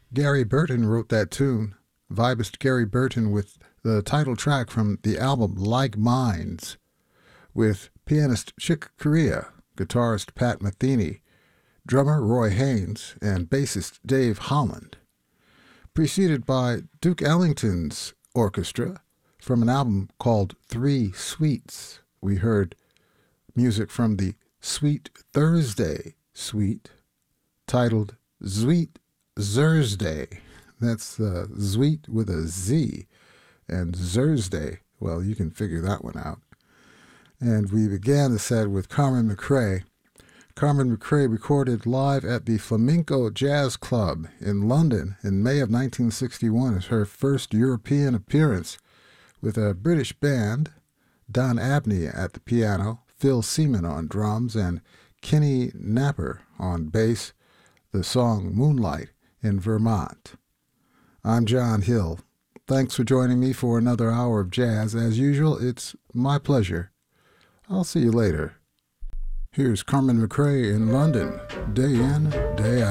Gary Burton wrote that tune. Vibist Gary Burton with the title track from the album Like Minds, with pianist Chick Corea, guitarist Pat Metheny, drummer Roy Haynes, and bassist Dave Holland. Preceded by Duke Ellington's orchestra from an album called Three Sweets. We heard music from the Sweet Thursday Suite, titled Sweet Thursday. That's Sweet with a Z, and Thursday, well, you can figure that one out. And we began the set with Carmen McRae. Carmen McRae recorded live at the Flamenco Jazz Club in London in May of 1961 as her first European appearance, with a British band, Don Abney at the piano, Phil Seaman on drums, and Kenny Napper on bass, the song Moonlight in Vermont. I'm John Hill. Thanks for joining me for another hour of jazz. As usual, it's my pleasure. I'll see you later. Here's Carmen McRae in London, day in, day out.